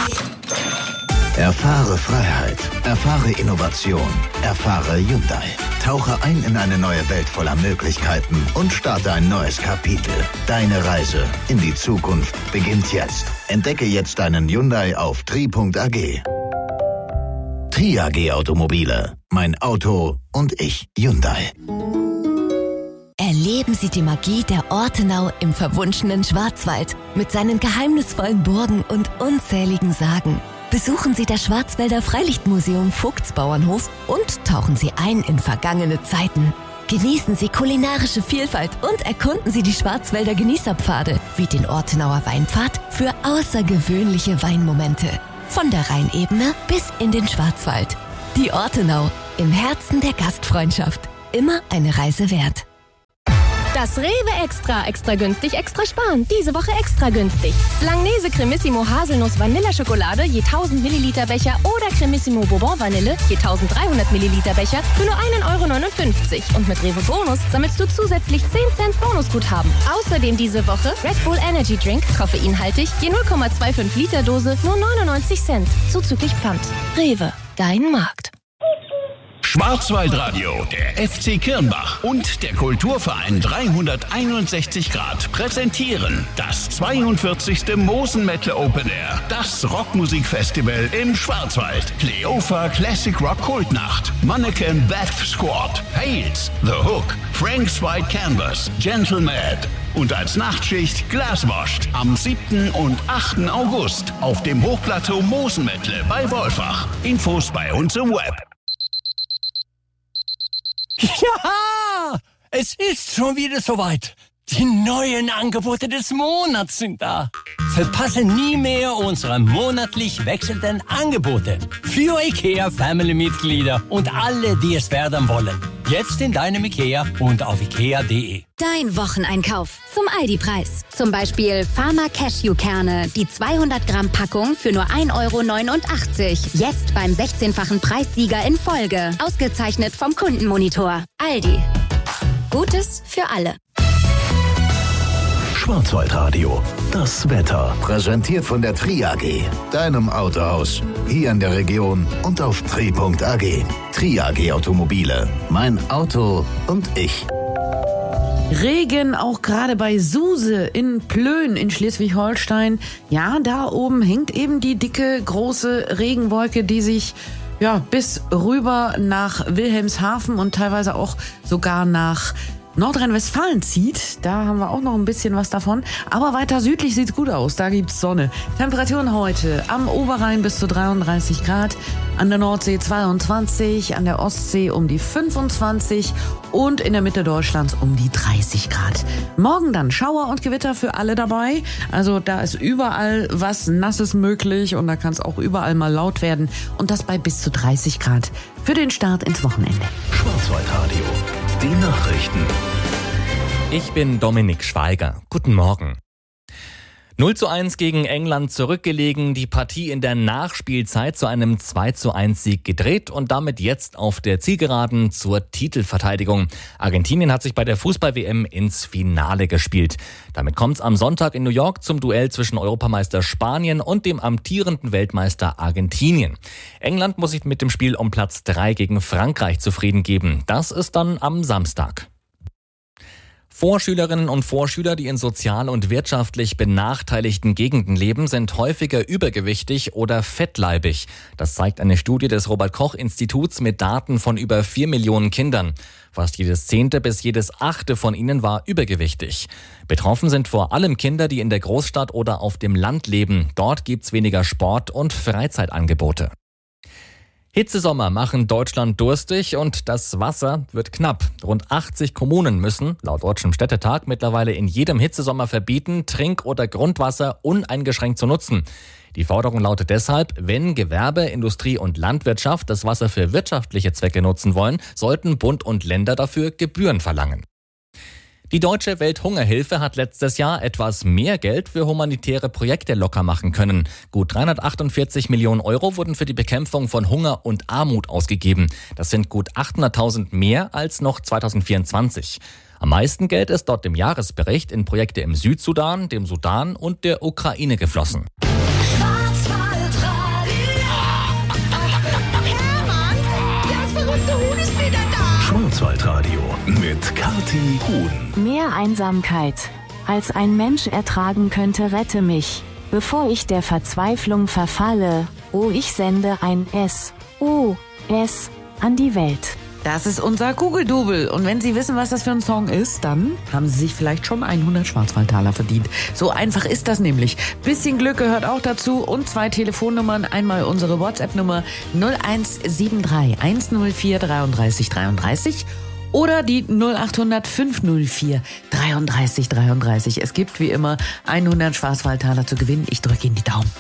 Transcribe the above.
Erfahre Freiheit, erfahre Innovation, erfahre Hyundai. Tauche ein in eine neue Welt voller Möglichkeiten und starte ein neues Kapitel. Deine Reise in die Zukunft beginnt jetzt. Entdecke jetzt deinen Hyundai auf tri.ag. Tri.ag Automobile. Mein Auto und ich. Hyundai. Erleben Sie die Magie der Ortenau im verwunschenen Schwarzwald mit seinen geheimnisvollen Burgen und unzähligen Sagen. Besuchen Sie das Schwarzwälder Freilichtmuseum Vogtsbauernhof und tauchen Sie ein in vergangene Zeiten. Genießen Sie kulinarische Vielfalt und erkunden Sie die Schwarzwälder Genießerpfade wie den Ortenauer Weinpfad für außergewöhnliche Weinmomente. Von der Rheinebene bis in den Schwarzwald. Die Ortenau, im Herzen der Gastfreundschaft. Immer eine Reise wert. Das Rewe Extra günstig, extra sparen. Diese Woche extra günstig. Langnese Cremissimo Haselnuss Vanilleschokolade je 1000 Milliliter Becher oder Cremissimo Bourbon Vanille je 1300 Milliliter Becher für nur 1,59 €. Und mit Rewe Bonus sammelst du zusätzlich 10 Cent Bonusguthaben. Außerdem diese Woche Red Bull Energy Drink, koffeinhaltig, je 0,25 Liter Dose, nur 99 Cent. Zuzüglich Pfand. Rewe, dein Markt. Schwarzwaldradio, der FC Kirnbach und der Kulturverein 361 Grad präsentieren das 42. Mosenmetal Open Air, das Rockmusikfestival im Schwarzwald. Cleofa Classic Rock Kultnacht, Mannequin Bath Squad, Hales, The Hook, Frank's White Canvas, Gentle Mad und als Nachtschicht Glaswashed am 7. und 8. August auf dem Hochplateau Mosenmetle bei Wolfach. Infos bei uns im Web. Ja, es ist schon wieder soweit. Die neuen Angebote des Monats sind da. Verpasse nie mehr unsere monatlich wechselnden Angebote. Für IKEA-Family-Mitglieder und alle, die es werden wollen. Jetzt in deinem IKEA und auf ikea.de. Dein Wocheneinkauf zum Aldi-Preis. Zum Beispiel Pharma Cashew-Kerne, die 200 Gramm Packung für nur 1,89 €. Jetzt beim 16-fachen Preissieger in Folge. Ausgezeichnet vom Kundenmonitor. Aldi. Gutes für alle. Schwarzwaldradio. Das Wetter. Präsentiert von der Tri.ag. Deinem Autohaus. Hier in der Region und auf tri.ag. Tri.ag Automobile. Mein Auto und ich. Regen auch gerade bei Suse in Plön in Schleswig-Holstein. Ja, da oben hängt eben die dicke, große Regenwolke, die sich bis rüber nach Wilhelmshaven und teilweise auch sogar nach Nordrhein-Westfalen zieht. Da haben wir auch noch ein bisschen was davon. Aber weiter südlich sieht's gut aus. Da gibt's Sonne. Temperaturen heute am Oberrhein bis zu 33 Grad. An der Nordsee 22, an der Ostsee um die 25 und in der Mitte Deutschlands um die 30 Grad. Morgen dann Schauer und Gewitter für alle dabei. Also da ist überall was Nasses möglich und da kann es auch überall mal laut werden. Und das bei bis zu 30 Grad für den Start ins Wochenende. Schwarzwaldradio. Die Nachrichten. Ich bin Dominik Schweiger. Guten Morgen. 0:1 gegen England zurückgelegen, die Partie in der Nachspielzeit zu einem 2:1 Sieg gedreht und damit jetzt auf der Zielgeraden zur Titelverteidigung. Argentinien hat sich bei der Fußball-WM ins Finale gespielt. Damit kommt es am Sonntag in New York zum Duell zwischen Europameister Spanien und dem amtierenden Weltmeister Argentinien. England muss sich mit dem Spiel um Platz 3 gegen Frankreich zufrieden geben. Das ist dann am Samstag. Vorschülerinnen und Vorschüler, die in sozial und wirtschaftlich benachteiligten Gegenden leben, sind häufiger übergewichtig oder fettleibig. Das zeigt eine Studie des Robert-Koch-Instituts mit Daten von über 4 Millionen Kindern. Fast jedes 10. bis jedes 8. von ihnen war übergewichtig. Betroffen sind vor allem Kinder, die in der Großstadt oder auf dem Land leben. Dort gibt's weniger Sport- und Freizeitangebote. Hitzesommer machen Deutschland durstig und das Wasser wird knapp. Rund 80 Kommunen müssen, laut Deutschem Städtetag, mittlerweile in jedem Hitzesommer verbieten, Trink- oder Grundwasser uneingeschränkt zu nutzen. Die Forderung lautet deshalb, wenn Gewerbe, Industrie und Landwirtschaft das Wasser für wirtschaftliche Zwecke nutzen wollen, sollten Bund und Länder dafür Gebühren verlangen. Die Deutsche Welthungerhilfe hat letztes Jahr etwas mehr Geld für humanitäre Projekte locker machen können. Gut 348 Millionen Euro wurden für die Bekämpfung von Hunger und Armut ausgegeben. Das sind gut 800.000 mehr als noch 2024. Am meisten Geld ist dort im Jahresbericht in Projekte im Südsudan, dem Sudan und der Ukraine geflossen. Schwarzwald. Schwarzwaldradio mit Kathi Huhn. Mehr Einsamkeit, als ein Mensch ertragen könnte, rette mich, bevor ich der Verzweiflung verfalle. Oh, ich sende ein SOS an die Welt. Das ist unser Google-Double. Und wenn Sie wissen, was das für ein Song ist, dann haben Sie sich vielleicht schon 100 Schwarzwaldtaler verdient. So einfach ist das nämlich. Bisschen Glück gehört auch dazu und 2 Telefonnummern. Einmal unsere WhatsApp-Nummer 0173 104 33 33 oder die 0800 504 33 33. Es gibt wie immer 100 Schwarzwaldtaler zu gewinnen. Ich drücke Ihnen die Daumen.